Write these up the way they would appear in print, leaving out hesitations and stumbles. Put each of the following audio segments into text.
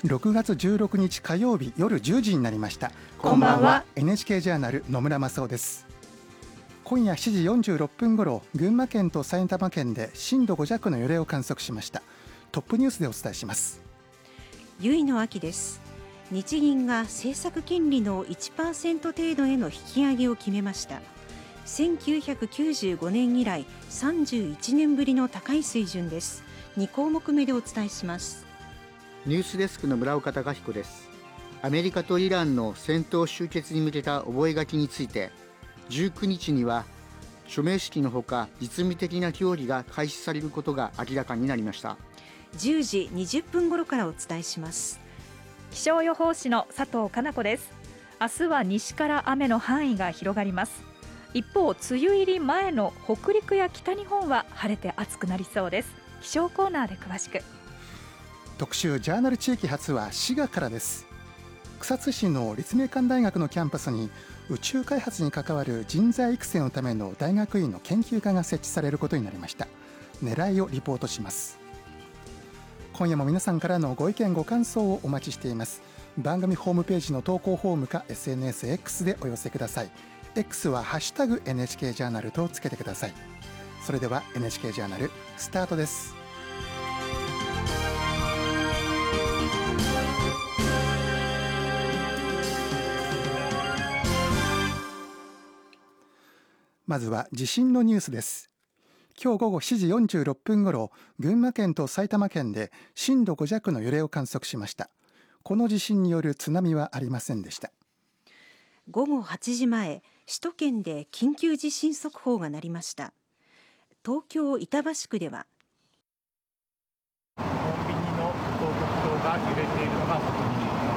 6月16日火曜日夜10時になりました。 こんばんは。 NHK ジャーナル野村正夫です。今夜7時46分ごろ、群馬県と埼玉県で震度5弱の揺れを観測しました。トップニュースでお伝えします。 ゆいの秋です。日銀が政策金利の 1% 程度への引き上げを決めました。1995年以来31年ぶりの高い水準です。2項目目でお伝えします。 ニュースデスクの村岡貴彦です。アメリカとイランの戦闘終結に向けた覚書について、19日には署名式のほか実務的な協議が開始されることが明らかになりました。 10時20分頃からお伝えします。 気象予報士の佐藤かな子です。明日は西から雨の範囲が広がります。一方、梅雨入り前の北陸や北日本は晴れて暑くなりそうです。気象コーナーで詳しく。 特集ジャーナル地域発は滋賀からです。草津市の立命館大学のキャンパスに宇宙開発に関わる人材育成のための大学院の研究科が設置されることになりました。狙いをリポートします。今夜も皆さんからのご意見ご感想をお待ちしています。番組ホームページの投稿フォームか SNSX でお寄せください。 X はハッシュタグ NHK ジャーナルとつけてください。それでは NHK ジャーナルスタートです。まずは地震のニュースです。今日午後7時46分ごろ、群馬県と埼玉県で震度5弱の揺れを観測しました。この地震による津波はありませんでした。 午後8時前、首都圏で緊急地震速報が鳴りました。東京板橋区ではコンビニの広告塔が揺れているのが確認できます。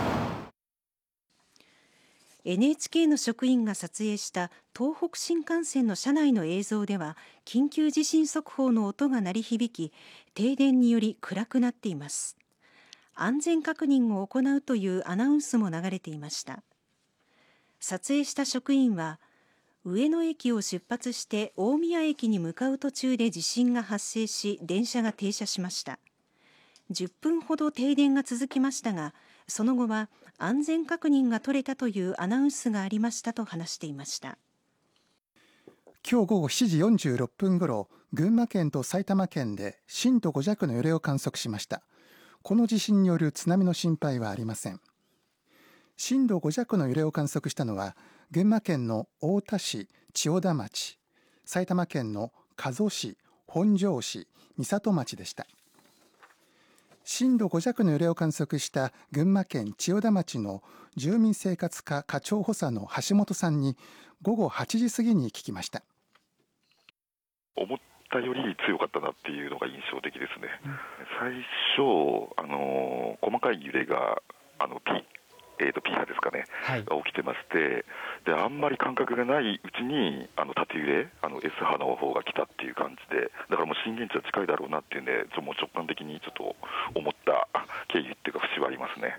NHK の職員が撮影した東北新幹線の車内の映像では、緊急地震速報の音が鳴り響き、停電により暗くなっています。安全確認を行うというアナウンスも流れていました。撮影した職員は、上野駅を出発して大宮駅に向かう途中で地震が発生し、電車が停車しました。10分ほど停電が続きましたが、その後は安全確認が取れたというアナウンスがありましたと話していました。 今日午後7時46分ごろ、群馬県と埼玉県で震度5弱の揺れを観測しました。この地震による津波の心配はありません。震度5弱の揺れを観測したのは、群馬県の太田市、千代田町、埼玉県の加須市、本庄市、美里町でした。震度5弱の揺れを観測した群馬県千代田町の住民生活課課長補佐の橋本さんに午後8時過ぎに聞きました。 思ったより強かったなっていうのが印象的ですね。最初、細かい揺れがP 波ですかね、 はい、 が起きてまして、であんまり感覚がないうちに縦揺れS 波の方が来たっていう感じで、だからもう震源地は近いだろうなっていうんで、もう直感的にちょっと思った経緯っていうか節はありますね。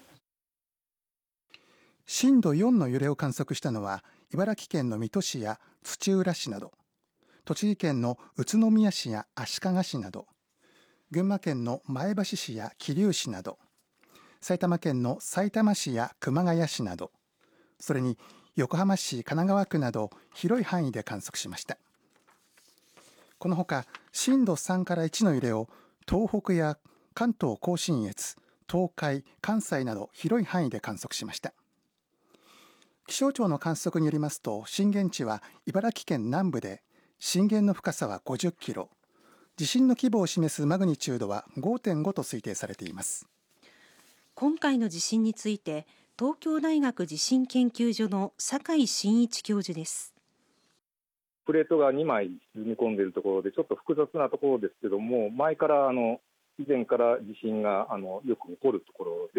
震度4の揺れを観測したのは茨城県の水戸市や土浦市など、栃木県の宇都宮市や足利市など、群馬県の前橋市や桐生市など、埼玉県のさいたま市や熊谷市など、それに横浜市、神奈川区など広い範囲で観測しました。このほか震度3から1の揺れを東北や関東甲信越、東海、関西など広い範囲で観測しました。気象庁の観測によりますと、震源地は茨城県南部で、震源の深さは50キロ、地震の規模を示すマグニチュードは 5.5 と推定されています。 今回の地震について、東京大学地震研究所の酒井真一教授です。 プレートが2枚沈み込んでいるところで、ちょっと複雑なところですけども、以前から地震がよく起こるところで